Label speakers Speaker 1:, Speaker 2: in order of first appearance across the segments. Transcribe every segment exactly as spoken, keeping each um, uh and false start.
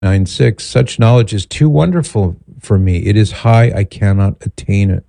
Speaker 1: nine six, such knowledge is too wonderful for me. It is high, I cannot attain it.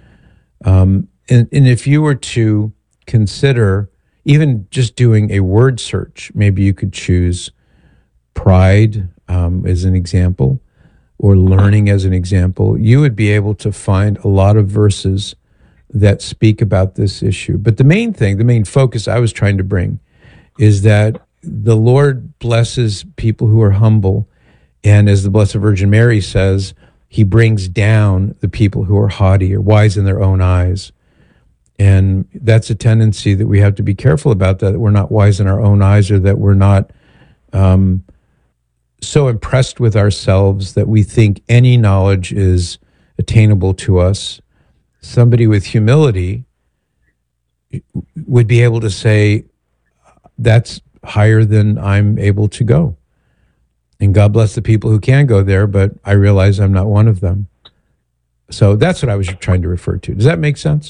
Speaker 1: Um, and, and if you were to consider even just doing a word search, maybe you could choose pride um, as an example, or learning as an example, you would be able to find a lot of verses that speak about this issue. But the main thing, the main focus I was trying to bring is that the Lord blesses people who are humble. And as the Blessed Virgin Mary says, he brings down the people who are haughty or wise in their own eyes. And that's a tendency that we have to be careful about, that we're not wise in our own eyes, or that we're not um, so impressed with ourselves that we think any knowledge is attainable to us. Somebody with humility would be able to say, that's higher than I'm able to go. And God bless the people who can go there, but I realize I'm not one of them. So that's what I was trying to refer to. Does that make sense?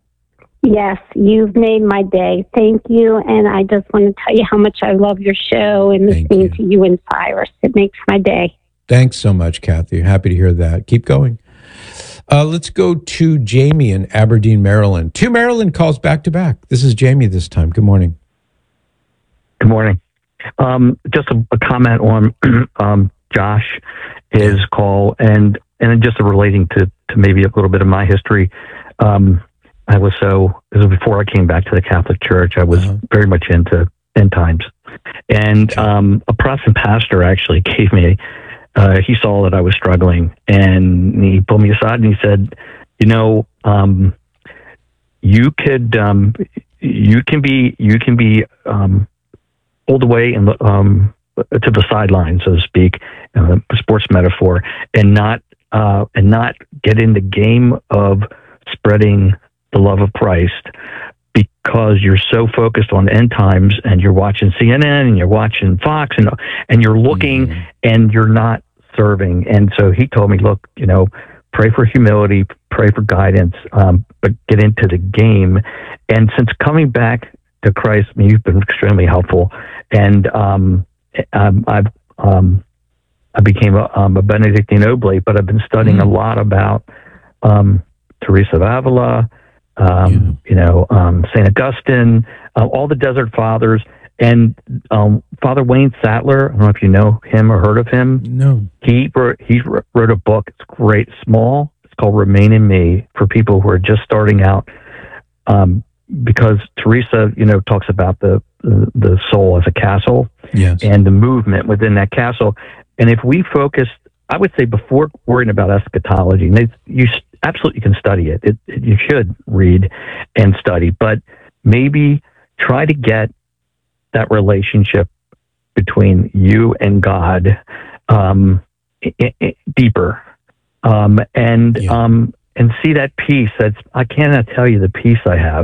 Speaker 2: Yes, you've made my day. Thank you. And I just want to tell you how much I love your show and listening to you and Cyrus. It makes my day.
Speaker 1: Thanks so much, Kathy. Happy to hear that. Keep going. Uh, let's go to Jamie in Aberdeen, Maryland. Two Maryland calls back to back. This is Jamie this time. Good morning.
Speaker 3: Good morning. Um, just a, a comment on um, Josh, his call, and and just relating to, to maybe a little bit of my history. Um, I was so, this was before I came back to the Catholic Church, I was uh-huh. very much into end times. And um, a Protestant pastor actually gave me, uh, he saw that I was struggling, and he pulled me aside and he said, you know, um, you could, um, you can be, you can be um, pulled away and um, to the sideline, so to speak, uh, a sports metaphor, and not, uh, and not get in the game of spreading the love of Christ, because you're so focused on end times, and you're watching C N N and you're watching Fox, and and you're looking mm-hmm. and you're not serving. And so he told me, look, you know, pray for humility, pray for guidance, um, but get into the game. And since coming back to Christ, I mean, you've been extremely helpful. And um, um, I've um, I became a, um, a Benedictine Oblate, but I've been studying mm-hmm. a lot about um, Teresa of Avila, Um, yeah. you know, um, Saint Augustine, uh, all the Desert Fathers, and um, Father Wayne Sattler. I don't know if you know him or heard of him.
Speaker 1: No.
Speaker 3: He wrote, he wrote a book. It's great, small. It's called Remain in Me, for people who are just starting out. Um, because Teresa, you know, talks about the, the the soul as a castle,
Speaker 1: yes,
Speaker 3: and the movement within that castle. And if we focus, I would say, before worrying about eschatology, and you absolutely can study it. It, it. You should read and study, but maybe try to get that relationship between you and God um, I- I- deeper, um, and yeah. um, and see that peace. That's I cannot tell you the peace I have.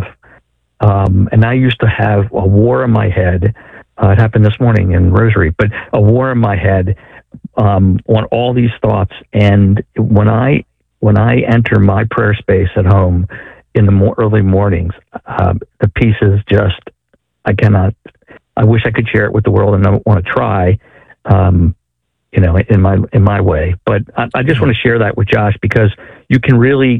Speaker 3: Um, and I used to have a war in my head. Uh, it happened this morning in Rosary, but a war in my head um, on all these thoughts. And when I When I enter my prayer space at home in the more early mornings, uh, the peace is just, I cannot, I wish I could share it with the world, and I want to try, um, you know, in my, in my way. But I, I just want to share that with Josh, because you can really,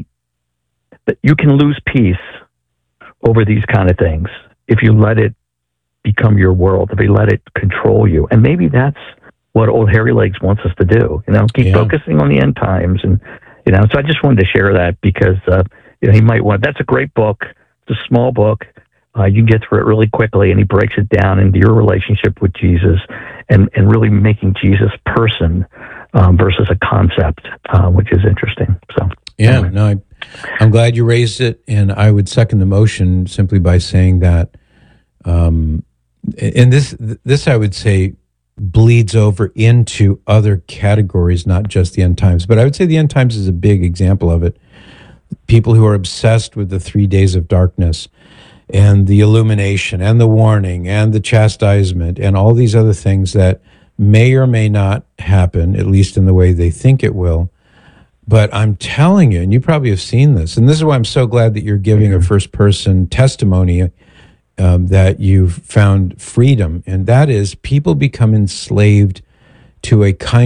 Speaker 3: you can lose peace over these kind of things if you let it become your world, if you let it control you. And maybe that's what old Hairy Legs wants us to do, you know, keep yeah. focusing on the end times. And, You know, so I just wanted to share that, because uh, you know, he might want. That's a great book. It's a small book. Uh, you can get through it really quickly, and he breaks it down into your relationship with Jesus, and, and really making Jesus person um, versus a concept, uh, which is interesting. So
Speaker 1: yeah,
Speaker 3: anyway.
Speaker 1: no, I, I'm glad you raised it, and I would second the motion simply by saying that. Um, and this, this I would say, bleeds over into other categories, not just the end times. But I would say the end times is a big example of it. People who are obsessed with the three days of darkness and the illumination and the warning and the chastisement and all these other things that may or may not happen, at least in the way they think it will. But I'm telling you, and you probably have seen this, and this is why I'm so glad that you're giving a first-person testimony Um, that you've found freedom, and that is people become enslaved to a kind